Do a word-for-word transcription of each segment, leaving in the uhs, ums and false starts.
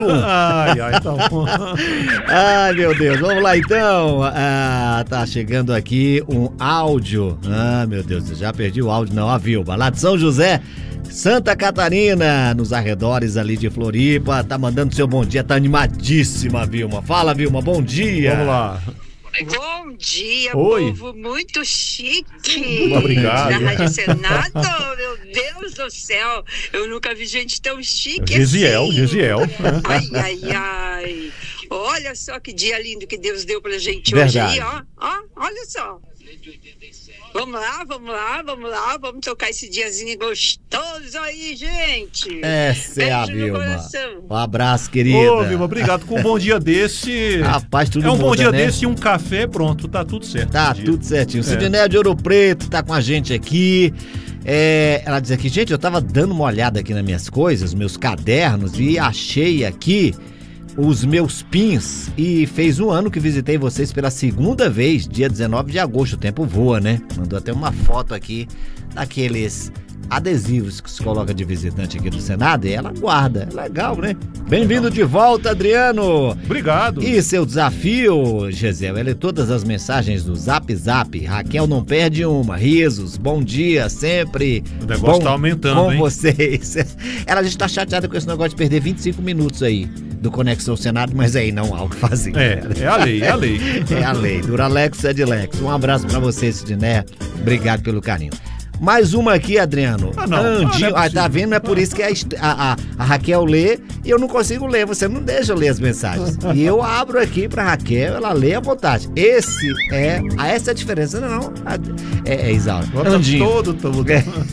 Ai, ai, tá bom. Ai, meu Deus, vamos lá então. Ah, tá chegando aqui um áudio. Ah, meu Deus, eu já perdi o áudio, não, a Vilma, lá de São José, Santa Catarina, nos arredores ali de Floripa, tá mandando seu bom dia, tá animadíssima, Vilma. Fala, Vilma, bom dia. Vamos lá. Bom dia, Oi. povo muito chique. Muito obrigado. Da Rádio Senado, meu Deus do céu, eu nunca vi gente tão chique Gesiel, assim. Gesiel. Ai, ai, ai. Olha só que dia lindo que Deus deu pra gente Verdade. hoje aí, ó. Ó, olha só. Vamos lá, vamos lá, vamos lá, vamos tocar esse diazinho gostoso aí, gente. Essa é a Beijo no Vilma. coração. Um abraço, querida. Ô, Vilma, obrigado. Com um bom dia desse. Rapaz, tudo É um bom muda, dia né? desse e um café, pronto, tá tudo certo. Tá Bom dia. tudo certinho. É. Sidneia de Ouro Preto tá com a gente aqui. É, ela diz aqui, gente, eu tava dando uma olhada aqui nas minhas coisas, meus cadernos, e achei aqui os meus pins. E fez um ano que visitei vocês pela segunda vez, dia dezenove de agosto. O tempo voa, né? Mandou até uma foto aqui daqueles adesivos que se coloca de visitante aqui do Senado e ela guarda. Legal, né? Bem-vindo de volta, Adriano. Obrigado. E seu desafio, Gisele, é ler todas as mensagens do Zap Zap. Raquel não perde uma. Risos, bom dia, sempre. O negócio bom tá aumentando, com hein? vocês. Ela já está chateada com esse negócio de perder vinte e cinco minutos aí do Conexão Senado, mas aí não há o que fazer. É, é a lei, é a lei. É a lei. Duralex é de Lex. Um abraço pra você, Sidneia. Obrigado pelo carinho. Mais uma aqui, Adriano. Ah, não. Andinho. Ah, não é Ah, tá possível. vendo? É por isso que a, a, a, a Raquel lê e eu não consigo ler. Você não deixa eu ler as mensagens. E eu abro aqui pra Raquel, ela lê à vontade. Esse é... Ah, essa é a diferença. Não, a- é, é Isaura. Bota Andinho. todo, todo.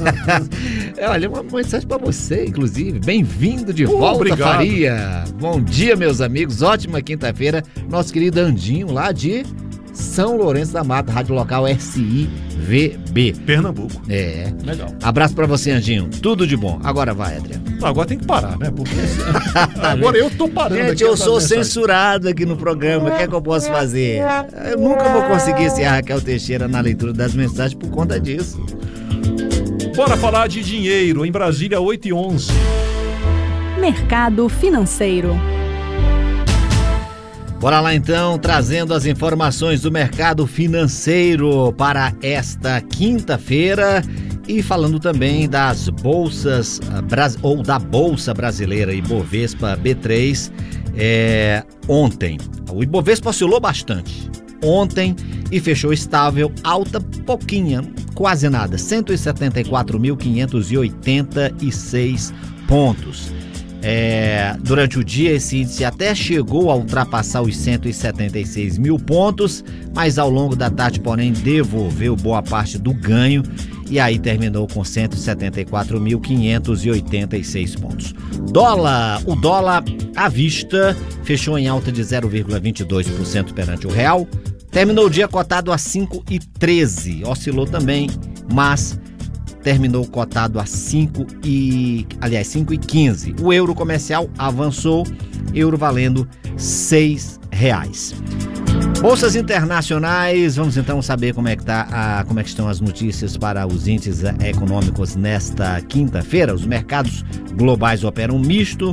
É, olha, uma mensagem pra você, inclusive. Bem-vindo de volta, obrigado. Faria. Bom dia, meus amigos. Ótima quinta-feira. Nosso querido Andinho, lá de São Lourenço da Mata, rádio local S I V B. Pernambuco. É. Legal. Abraço pra você, Andinho. Tudo de bom. Agora vai, Adriano. Não, agora tem que parar, né? Porque agora eu tô parando Gente, aqui eu essas sou mensagens. censurado aqui no programa. O que é que eu posso fazer? Eu nunca vou conseguir ser a Raquel Teixeira na leitura das mensagens por conta disso. Bora falar de dinheiro. Em Brasília, oito e onze. Mercado financeiro. Bora lá então, trazendo as informações do mercado financeiro para esta quinta-feira e falando também das bolsas, ah, bras- ou da Bolsa Brasileira Ibovespa B três é, ontem. O Ibovespa oscilou bastante ontem e fechou estável, alta pouquinha, quase nada, cento e setenta e quatro mil quinhentos e oitenta e seis pontos. É, durante o dia esse índice até chegou a ultrapassar os cento e setenta e seis mil pontos, mas ao longo da tarde, porém, devolveu boa parte do ganho e aí terminou com cento e setenta e quatro mil quinhentos e oitenta e seis pontos. Dólar, o dólar à vista fechou em alta de zero vírgula vinte e dois por cento perante o real, terminou o dia cotado a cinco e treze, oscilou também, mas terminou cotado a cinco e, aliás, cinco e quinze. O euro comercial avançou, euro valendo seis reais. Bolsas internacionais, vamos então saber como é que tá a, como é que estão as notícias para os índices econômicos nesta quinta-feira. Os mercados globais operam misto.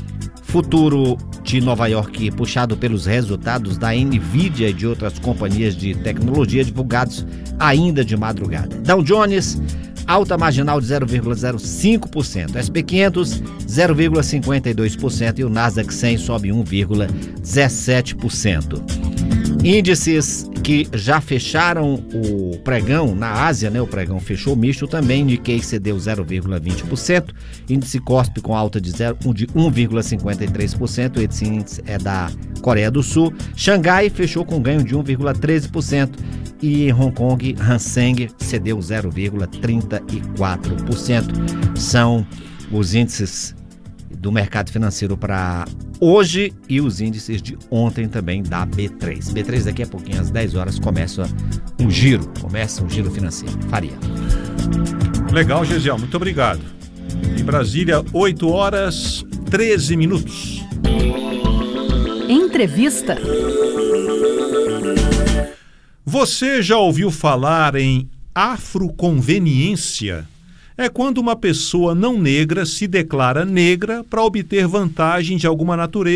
Futuro de Nova York puxado pelos resultados da Nvidia e de outras companhias de tecnologia divulgados ainda de madrugada. Dow Jones, alta marginal de zero vírgula zero cinco por cento. S e P quinhentos, zero vírgula cinquenta e dois por cento e o Nasdaq cem sobe um vírgula dezessete por cento. Índices que já fecharam o pregão na Ásia, né? O pregão fechou misto também, Nikkei cedeu zero vírgula vinte por cento, índice Kospi com alta de, de um vírgula cinquenta e três por cento, esse índice é da Coreia do Sul. Xangai fechou com ganho de um vírgula treze por cento e em Hong Kong, Hang Seng cedeu zero vírgula trinta e quatro por cento. São os índices do mercado financeiro para hoje e os índices de ontem também da B três. B três daqui a pouquinho, às dez horas, começa um giro, começa um giro financeiro. Faria. Legal, Gesiel, muito obrigado. Em Brasília, oito horas, treze minutos. Entrevista. Você já ouviu falar em afroconveniência? é quando uma pessoa não negra se declara negra para obter vantagem de alguma natureza